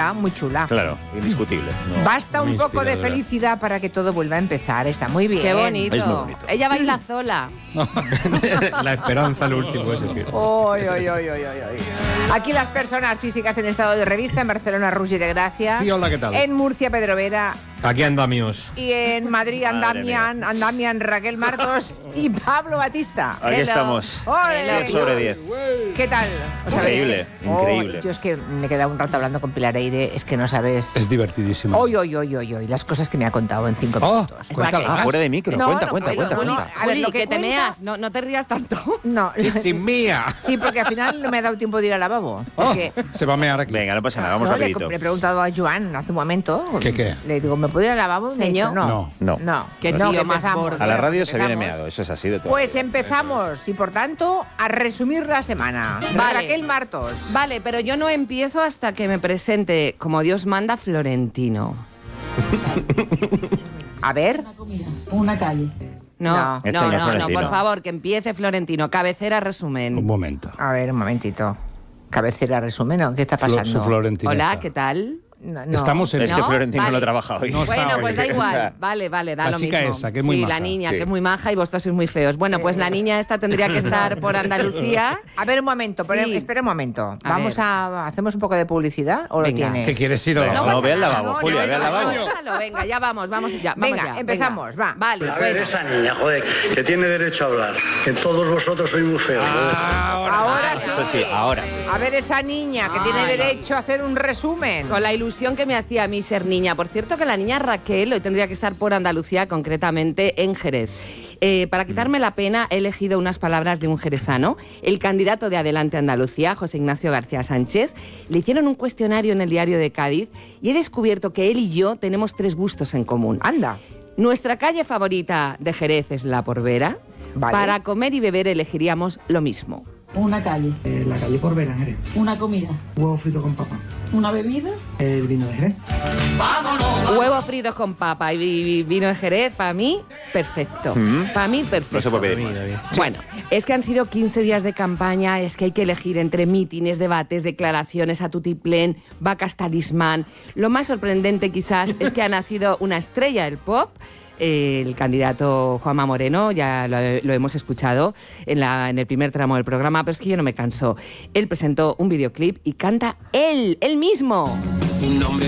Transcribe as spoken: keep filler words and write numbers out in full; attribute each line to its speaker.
Speaker 1: chula, muy chula.
Speaker 2: Claro, indiscutible. No.
Speaker 1: Basta un poco de felicidad para que todo vuelva a empezar. Está muy bien.
Speaker 3: Qué bonito.
Speaker 2: Es muy bonito.
Speaker 3: Ella baila sola.
Speaker 4: La esperanza, lo último ese que...
Speaker 1: Oy, oy, oy, oy, oy, oy. Aquí las personas físicas en estado de revista, en Barcelona, Rugi de Gracia.
Speaker 4: Sí, hola, ¿qué tal?
Speaker 1: En Murcia, Pedro Vera.
Speaker 4: Aquí andamios.
Speaker 1: Y en Madrid, Andamian, Andamian, Raquel Martos y Pablo Batista.
Speaker 2: Aquí
Speaker 3: Hello.
Speaker 2: estamos.
Speaker 1: ¡Ole!
Speaker 2: diez sobre diez.
Speaker 1: ¿Qué tal? ¿Os sabéis
Speaker 2: Increíble,
Speaker 1: que- Oh,
Speaker 2: increíble.
Speaker 1: yo es que me he quedado un rato hablando con Pilar Eire, es que no sabes...
Speaker 4: Es divertidísimo.
Speaker 1: Hoy, hoy, hoy, hoy, hoy, las cosas que me ha contado en cinco
Speaker 4: Oh,
Speaker 1: minutos.
Speaker 4: cuéntala.
Speaker 2: Ah, fuera de micro.
Speaker 1: No,
Speaker 2: cuenta,
Speaker 1: no
Speaker 2: cuenta,
Speaker 1: puedo,
Speaker 2: cuenta,
Speaker 1: no,
Speaker 2: cuenta.
Speaker 1: A ver,
Speaker 3: Juli,
Speaker 1: lo que
Speaker 3: que te
Speaker 1: cuenta-
Speaker 3: meas, no, no te rías tanto.
Speaker 1: No,
Speaker 4: Sin mía.
Speaker 1: sí, porque al final no me ha dado tiempo de ir al lavabo. Porque
Speaker 4: Se va a mear aquí.
Speaker 2: Venga, no pasa nada, vamos
Speaker 1: no, le,
Speaker 2: rapidito.
Speaker 1: le he preguntado a Joan hace un momento.
Speaker 4: ¿Qué, qué?
Speaker 1: Le digo, ¿me puedo ir al lavabo? Me ha dicho,
Speaker 3: Señor.
Speaker 1: no.
Speaker 2: No.
Speaker 1: No.
Speaker 3: Qué
Speaker 1: no,
Speaker 3: tío
Speaker 1: que
Speaker 3: más
Speaker 1: empezamos.
Speaker 3: borde.
Speaker 2: A la radio se viene
Speaker 1: Empezamos.
Speaker 2: meado, eso es así de todo.
Speaker 1: Pues empezamos y por tanto a resumir la semana.
Speaker 3: Vale.
Speaker 1: Raquel Martos.
Speaker 3: Vale, pero yo no empiezo hasta que me presente, como Dios manda, Florentino.
Speaker 1: A ver.
Speaker 5: Una comida, una calle.
Speaker 3: No,
Speaker 1: No.
Speaker 3: no,
Speaker 2: Este
Speaker 3: no,
Speaker 2: señor
Speaker 3: no,
Speaker 2: Florentino.
Speaker 3: por favor, que empiece Florentino. Cabecera,
Speaker 4: Un
Speaker 3: resumen.
Speaker 4: momento.
Speaker 1: A ver, un momentito. Cabecera resumen, ¿no? ¿Qué está
Speaker 4: Flo-
Speaker 1: pasando?
Speaker 4: su Florentina.
Speaker 3: Hola, ¿qué tal?
Speaker 1: No, no.
Speaker 4: Estamos en...
Speaker 2: Es que
Speaker 3: ¿No?
Speaker 2: Florentino
Speaker 3: Vale.
Speaker 2: no trabaja hoy.
Speaker 4: No está
Speaker 3: Bueno,
Speaker 4: hoy.
Speaker 3: pues da
Speaker 2: O
Speaker 3: igual.
Speaker 2: sea,
Speaker 3: Vale, vale, da
Speaker 4: la
Speaker 3: lo
Speaker 4: chica
Speaker 3: mismo.
Speaker 4: esa, que es muy
Speaker 3: sí,
Speaker 4: maja.
Speaker 3: la niña,
Speaker 2: Sí.
Speaker 3: que es muy maja y vosotros sois muy feos. Bueno, pues la niña esta tendría que estar por Andalucía.
Speaker 1: A ver, un momento, pero
Speaker 3: Sí.
Speaker 1: espera un momento.
Speaker 3: A
Speaker 1: Vamos
Speaker 3: ver.
Speaker 1: a... ¿Hacemos un poco de publicidad o lo
Speaker 3: Venga.
Speaker 1: tienes?
Speaker 4: ¿Qué quieres ir a
Speaker 2: Venga,
Speaker 4: la-
Speaker 2: no,
Speaker 3: pasa
Speaker 2: ve al
Speaker 3: nada.
Speaker 2: lavabo,
Speaker 1: No,
Speaker 2: Julia,
Speaker 1: no,
Speaker 2: ve al
Speaker 1: no,
Speaker 2: lavabo.
Speaker 1: no.
Speaker 3: Déjalo, venga, ya vamos, vamos ya. Vamos
Speaker 1: Venga,
Speaker 3: ya,
Speaker 1: empezamos, va.
Speaker 3: Vale,
Speaker 6: A ver,
Speaker 3: bueno.
Speaker 6: esa niña, joder, que tiene derecho a hablar. Que todos vosotros sois muy feos. joder.
Speaker 1: Ahora sí.
Speaker 2: Eso sí, ahora.
Speaker 1: A ver, esa niña que tiene
Speaker 3: Ay.
Speaker 1: derecho a hacer un resumen.
Speaker 3: Con la ilusión que me hacía a mí ser niña. Por cierto, que la niña Raquel hoy tendría que estar por Andalucía, concretamente en Jerez. Eh, para quitarme la pena, he elegido unas palabras de un jerezano. El candidato de Adelante Andalucía, José Ignacio García Sánchez, le hicieron un cuestionario en el Diario de Cádiz y he descubierto que él y yo tenemos tres gustos en común.
Speaker 1: Anda.
Speaker 3: Nuestra calle favorita de Jerez es La Porvera.
Speaker 1: Vale.
Speaker 3: Para comer y beber elegiríamos lo mismo.
Speaker 5: Una calle,
Speaker 7: Eh, la calle por Vera, Jerez.
Speaker 5: una comida,
Speaker 7: Huevo frito con papa.
Speaker 5: una bebida,
Speaker 7: El vino de Jerez.
Speaker 3: Huevos fritos con papa y y vino de Jerez, para mí, perfecto.
Speaker 2: Mm.
Speaker 3: Para mí, perfecto.
Speaker 2: No se puede pedir más.
Speaker 3: Bueno, es que han sido quince días de campaña, es que hay que elegir entre mítines, debates, declaraciones a tutiplén, vacas talismán. Lo más sorprendente quizás es que ha nacido una estrella del pop. Eh, el candidato Juanma Moreno, ya lo, lo hemos escuchado en, la, en el primer tramo del programa, pero es que yo no me canso. Él presentó un videoclip y canta él, él mismo.
Speaker 8: Un hombre